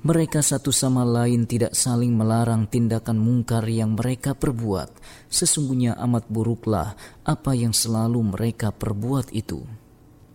Mereka satu sama lain tidak saling melarang tindakan mungkar yang mereka perbuat. Sesungguhnya amat buruklah apa yang selalu mereka perbuat itu.